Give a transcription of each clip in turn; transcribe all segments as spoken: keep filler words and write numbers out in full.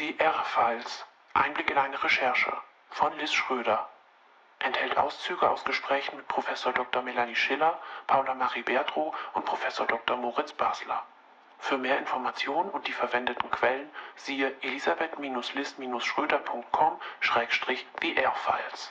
The R-Files. Einblick in eine Recherche von Liz Schröder. Enthält Auszüge aus Gesprächen mit Professor Doktor Melanie Schiller, Paula Marie Bertrow und Professor Doktor Moritz Basler. Für mehr Informationen und die verwendeten Quellen siehe elisabeth-list-schröder punkt com schrägstrich The R-Files.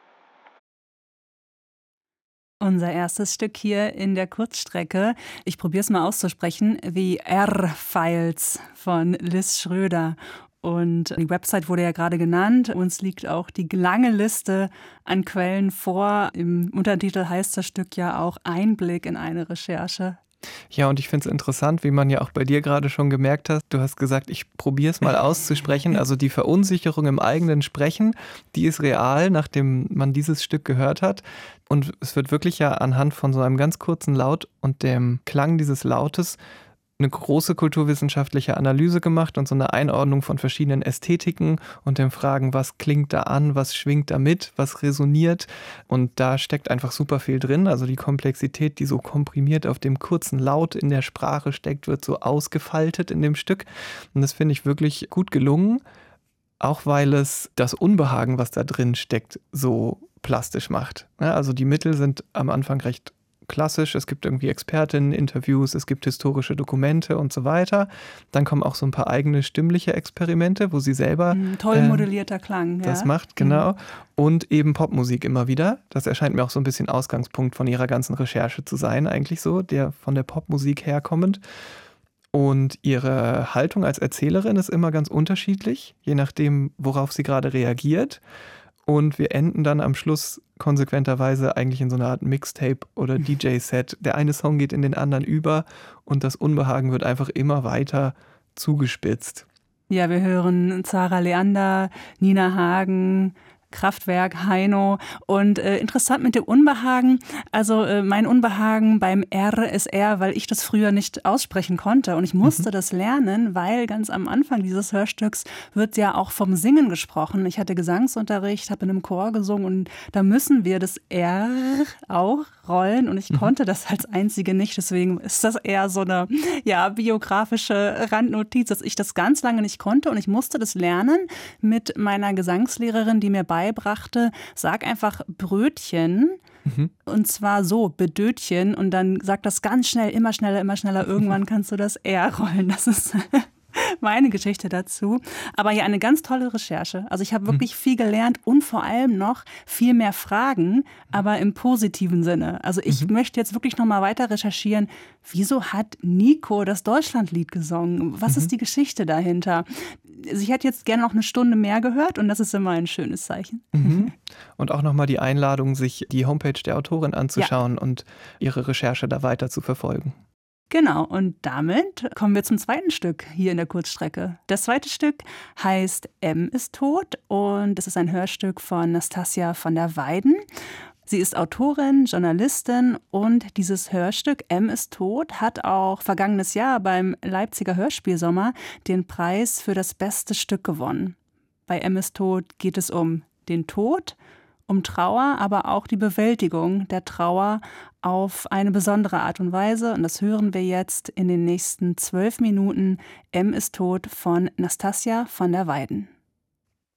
Unser erstes Stück hier in der Kurzstrecke. Ich probiere es mal auszusprechen. The R-Files von Liz Schröder. Und die Website wurde ja gerade genannt. Uns liegt auch die lange Liste an Quellen vor. Im Untertitel heißt das Stück ja auch Einblick in eine Recherche. Ja, und ich finde es interessant, wie man ja auch bei dir gerade schon gemerkt hat. Du hast gesagt, ich probiere es mal auszusprechen. Also die Verunsicherung im eigenen Sprechen, die ist real, nachdem man dieses Stück gehört hat. Und es wird wirklich ja anhand von so einem ganz kurzen Laut und dem Klang dieses Lautes eine große kulturwissenschaftliche Analyse gemacht und so eine Einordnung von verschiedenen Ästhetiken und den Fragen, was klingt da an, was schwingt da mit, was resoniert. Und da steckt einfach super viel drin. Also die Komplexität, die so komprimiert auf dem kurzen Laut in der Sprache steckt, wird so ausgefaltet in dem Stück. Und das finde ich wirklich gut gelungen, auch weil es das Unbehagen, was da drin steckt, so plastisch macht. Ja, also die Mittel sind am Anfang recht klassisch, es gibt irgendwie Expertinnen-Interviews, es gibt historische Dokumente und so weiter. Dann kommen auch so ein paar eigene stimmliche Experimente, wo sie selber Mhm, toll ähm, modellierter Klang. das ja. macht, genau. Und eben Popmusik immer wieder. Das erscheint mir auch so ein bisschen Ausgangspunkt von ihrer ganzen Recherche zu sein, eigentlich so, der von der Popmusik herkommend. Und ihre Haltung als Erzählerin ist immer ganz unterschiedlich, je nachdem, worauf sie gerade reagiert. Und wir enden dann am Schluss konsequenterweise eigentlich in so einer Art Mixtape oder D J-Set. Der eine Song geht in den anderen über und das Unbehagen wird einfach immer weiter zugespitzt. Ja, wir hören Zara Leander, Nina Hagen, Kraftwerk, Heino. Und äh, interessant mit dem Unbehagen, also äh, mein Unbehagen beim R ist R, weil ich das früher nicht aussprechen konnte. Und ich musste mhm. das lernen, weil ganz am Anfang dieses Hörstücks wird ja auch vom Singen gesprochen. Ich hatte Gesangsunterricht, habe in einem Chor gesungen und da müssen wir das R auch rollen und ich mhm. konnte das als Einzige nicht. Deswegen ist das eher so eine ja, biografische Randnotiz, dass ich das ganz lange nicht konnte und ich musste das lernen mit meiner Gesangslehrerin, die mir beibrachte, sag einfach Brötchen. Mhm. Und zwar so, Bedötchen. Und dann sag das ganz schnell, immer schneller, immer schneller. Irgendwann kannst du das R rollen. Das ist meine Geschichte dazu. Aber ja, eine ganz tolle Recherche. Also ich habe wirklich mhm. viel gelernt und vor allem noch viel mehr Fragen, aber im positiven Sinne. Also ich mhm. möchte jetzt wirklich noch mal weiter recherchieren. Wieso hat Nico das Deutschlandlied gesungen? Was mhm. ist die Geschichte dahinter? Also ich hätte jetzt gerne noch eine Stunde mehr gehört und das ist immer ein schönes Zeichen. Mhm. Und auch nochmal die Einladung, sich die Homepage der Autorin anzuschauen ja. und ihre Recherche da weiter zu verfolgen. Genau, und damit kommen wir zum zweiten Stück hier in der Kurzstrecke. Das zweite Stück heißt M ist tot und es ist ein Hörstück von Nastassja von der Weiden. Sie ist Autorin, Journalistin und dieses Hörstück M ist tot hat auch vergangenes Jahr beim Leipziger Hörspielsommer den Preis für das beste Stück gewonnen. Bei M ist tot geht es um den Tod, um Trauer, aber auch die Bewältigung der Trauer auf eine besondere Art und Weise. Und das hören wir jetzt in den nächsten zwölf Minuten. M ist tot von Nastassja von der Weiden.